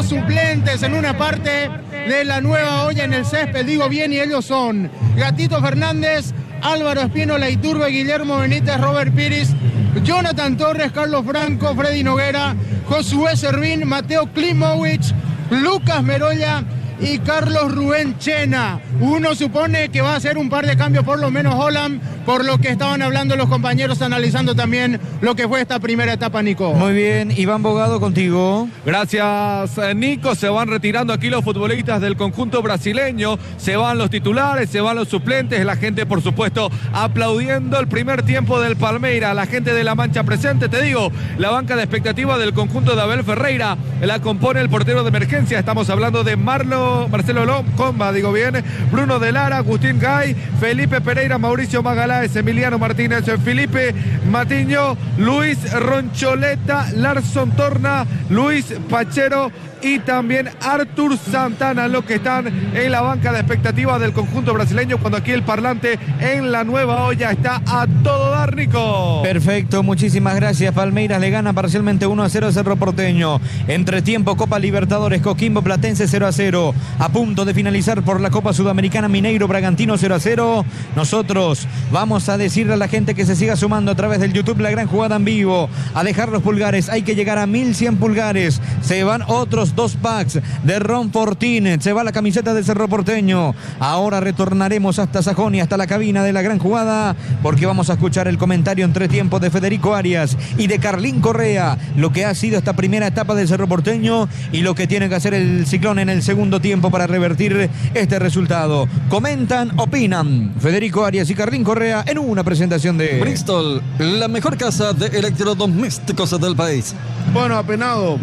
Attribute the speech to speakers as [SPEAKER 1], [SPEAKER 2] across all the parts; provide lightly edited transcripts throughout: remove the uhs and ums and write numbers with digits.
[SPEAKER 1] suplentes en una parte de la nueva olla en el césped, digo bien, y ellos son Gatito Fernández, Álvaro Espínola Iturbe, Guillermo Benítez, Robert Piris, Jonathan Torres, Carlos Franco, Freddy Noguera, Josué Servín, Mateo Klimovich, Lucas Merolla y Carlos Rubén Chena. Uno supone que va a hacer un par de cambios, por lo menos Holland, por lo que estaban hablando los compañeros, analizando también lo que fue esta primera etapa, Nico.
[SPEAKER 2] Muy bien, Iván Bogado, contigo.
[SPEAKER 3] Gracias, Nico. Se van retirando aquí los futbolistas del conjunto brasileño, se van los titulares, se van los suplentes, la gente, por supuesto, aplaudiendo el primer tiempo del Palmeiras, la gente de La Mancha presente, te digo, la banca de expectativa del conjunto de Abel Ferreira, la compone el portero de emergencia, estamos hablando de Marcelo Lomba, digo bien, Bruno de Lara, Agustín Gay, Felipe Pereira, Mauricio Magaláes, Emiliano Martínez, Felipe Matiño, Luis Roncholeta, Larson Torna, Luis Pachero y también Artur Santana, los que están en la banca de expectativa del conjunto brasileño, cuando aquí el parlante en la nueva olla está a todo dar, Nico.
[SPEAKER 2] Perfecto, muchísimas gracias. Palmeiras le gana parcialmente 1-0 a Cerro Porteño. Entretiempo, Copa Libertadores, Coquimbo Platense 0-0. A punto de finalizar por la Copa Sudamericana, Mineiro Bragantino 0-0. Nosotros vamos a decirle a la gente que se siga sumando a través del YouTube La Gran Jugada en vivo, a dejar los pulgares. Hay que llegar a 1100 pulgares. Se van otros 2 packs de Ron Fortín. Se va la camiseta de Cerro Porteño. Ahora retornaremos hasta Sajonia, hasta la cabina de La Gran Jugada, porque vamos a escuchar el comentario entre tiempo de Federico Arias y de Carlín Correa, lo que ha sido esta primera etapa del Cerro Porteño y lo que tiene que hacer el Ciclón en el segundo tiempo para revertir este resultado. Comentan, opinan Federico Arias y Carlín Correa en una presentación de
[SPEAKER 4] Bristol, la mejor casa de electrodomésticos del país.
[SPEAKER 5] Bueno, apenado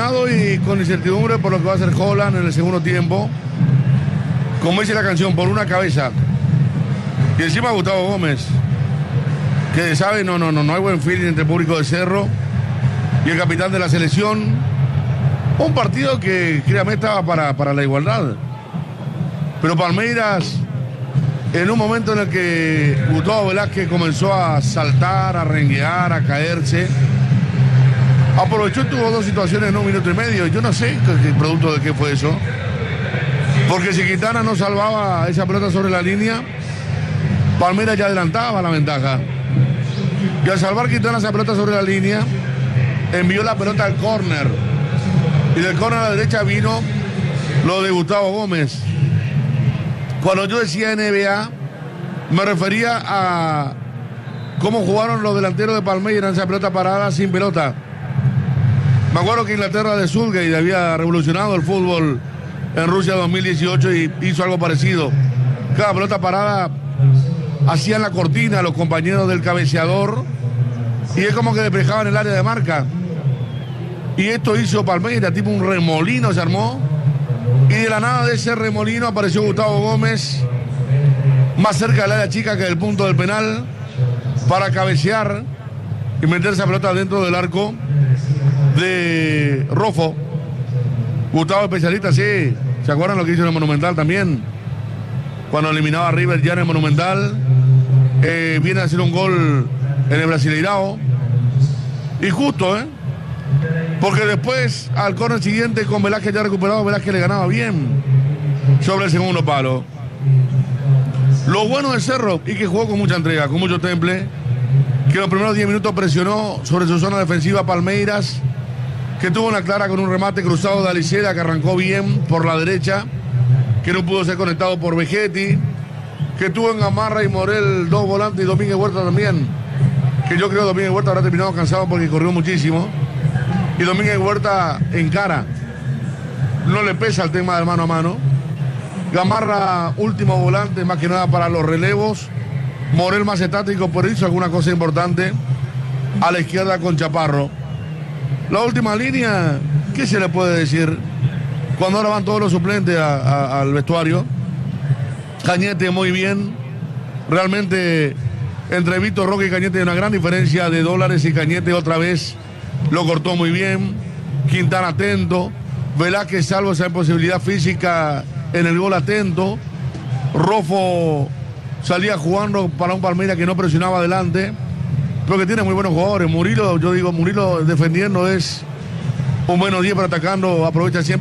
[SPEAKER 5] y con incertidumbre por lo que va a hacer Holland en el segundo tiempo. Como dice la canción, por una cabeza. Y encima Gustavo Gómez, que sabe, no hay buen feeling entre el público de Cerro y el capitán de la selección. Un partido que, créame, estaba para la igualdad. Pero Palmeiras, en un momento en el que Gustavo Velázquez comenzó a saltar, a renguear, a caerse, aprovechó y tuvo 2 situaciones en 1 minuto y medio. Yo no sé qué producto de qué fue eso. Porque si Quintana no salvaba esa pelota sobre la línea, Palmeiras ya adelantaba la ventaja. Y al salvar Quintana esa pelota sobre la línea, envió la pelota al córner. Y del córner a la derecha vino lo de Gustavo Gómez. Cuando yo decía NBA, me refería a cómo jugaron los delanteros de Palmeiras en esa pelota parada sin pelota. Me acuerdo que Inglaterra de Southgate había revolucionado el fútbol en Rusia 2018 y hizo algo parecido. Cada pelota parada hacían la cortina a los compañeros del cabeceador y es como que despejaban el área de marca. Y esto hizo Palmeiras, tipo un remolino se armó. Y de la nada de ese remolino apareció Gustavo Gómez, más cerca del área chica que del punto del penal, para cabecear y meter esa pelota dentro del arco de Rofo. Gustavo especialista, sí. ¿Se acuerdan lo que hizo en el Monumental también? Cuando eliminaba a River ya en el Monumental. Viene a hacer un gol en el Brasileirao. Y justo, porque después, al córner siguiente, con Velázquez ya recuperado, Velázquez le ganaba bien sobre el segundo palo. Lo bueno de Cerro, y que jugó con mucha entrega, con mucho temple, que los primeros 10 minutos presionó sobre su zona defensiva Palmeiras, que tuvo una clara con un remate cruzado de Alicera, que arrancó bien por la derecha, que no pudo ser conectado por Vegetti, que tuvo en Gamarra y Morel 2 volantes, y Domínguez Huerta también, que yo creo que Domínguez Huerta habrá terminado cansado porque corrió muchísimo. Y Domínguez Huerta encara, no le pesa el tema del mano a mano. Gamarra, último volante, más que nada para los relevos. Morel más estático, por hizo alguna cosa importante a la izquierda con Chaparro. La última línea, ¿qué se le puede decir? Cuando ahora van todos los suplentes al vestuario. Cañete muy bien. Realmente entre Víctor Roque y Cañete hay una gran diferencia de dólares, y Cañete otra vez lo cortó muy bien. Quintana atento. Velázquez, salvo esa imposibilidad física en el gol, atento. Rofo salía jugando para un Palmeiras que no presionaba adelante, pero que tiene muy buenos jugadores. Murilo, yo digo, Murilo defendiendo es un menos 10, pero atacando aprovecha siempre